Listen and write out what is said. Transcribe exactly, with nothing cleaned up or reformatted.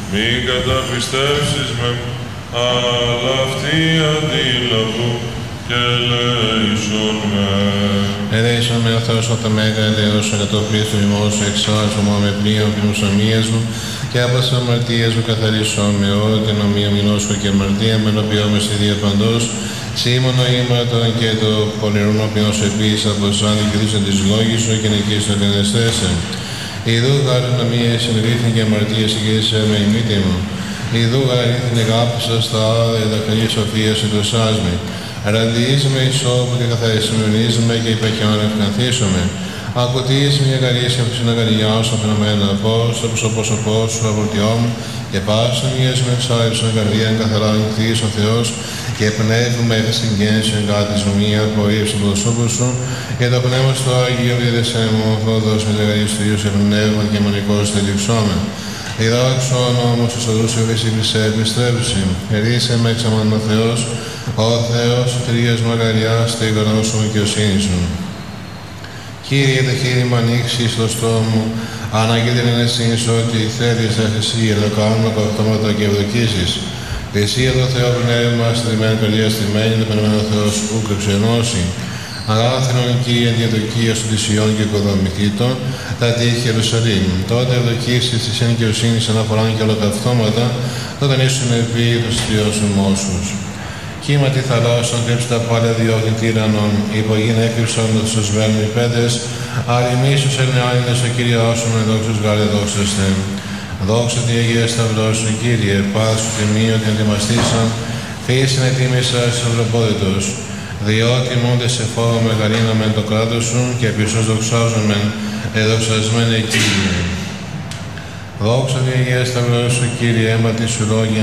Μη καταπιστεύσεις με, αλλά αυτή αντίλαβου και ελέησον με. Ελέησον με ο Θεός ο τα μέγα ελέωσα κατοπλής του ημός εξάρσωμα με πλοίον πνευσομίας μου και από τις αμαρτίες μου καθαρίσον με όλη την ομοία μηνόσκο και αμαρτία με ενωπιόμαι στη δία παντός σήμωνο ήμαρτον και το πολυρούν οποίος επίσης από σαν δικαιούσαν της λόγης σου και νικήσαν την αισθέσε. Ιδού γάρουν ομοία συνελήφθην και αμαρτία συγκρίσε με ημίτη μου. Ιδού γαρήθην εγάπησα στα άλλα τα καλή σοφία συντοσάσμη. Ραντίζουμε ισόπου και καθαρισμένισμαι και υπέχειον ευκαθίσουμε. Ακουτίζουμε μια καρίσια που συναγαλιά σου φαινομένα πώς, το προσωπόσωπό σου αβορτιόμ και πάσον μιας με εξάρευσον καρδίαν καθαρά νυχτής ο Θεός και πνεύμα μέχρι συγγένσιον κάτι ζωμία απορρίψη του προσώπου σου και το πνεύμα στο Άγιο διέδεσέ μου οδός με τεγαρής του Ιού σε πνεύμα και μονικός τελειξόμεν. Διδάξον όμως τους οδούς σου βυσίλισσε επιστρέψη. Ερίσε με εξαμάν ο Θεός, ο Θεός τρίας μαγαριάς τη γνώσου και οσύνη σου. Κύριε, το χείλη μου ανοίξει στο στόμα μου, ανάγκη την ενέσυνη σου ότι θέλεις να εσύ να κάνουμε καυτώματα και ευδοκίσεις. Εσύ το Θεό πνεύμα, στημένη καρδιά στημένη, το πνευμένο Θεός ουκ εξενώσει. Αγάθινον Κύριε διαδοκία σου της Ιών και οικοδομηθήτων, τα τύχη Ιερουσαλήμ. Τότε ευδοκίσεις της εν και οσύνης αναφοράν και όλα τα αυτόματα, όταν ήσουν επί τους θειός σου μόσους. Κύμα τη θαλάσσον κρύψε τα πάλια διώχνη τύραννων, υπογείν έκρυψον τους σβέρνουν οι πέδες, αριμίσους ενεάνιδες ο Κύριος σου με δόξους γάρε δόξαστε. Δόξα τη Αγία Σταυρός σου Κύριε, πάσου τιμίο την ετοιμαστήσαν, φύσιν ετοίμησα στους ανθρωπότητους. Διότι μόνται σε φόβο μεγαλύναμεν το κράτος σου και επίσης δοξάζομεν, εδοξασμένε Κύριε. Δόξα τη Αγία Σταυρός σου Κύριε, αίμα τη σου λόγια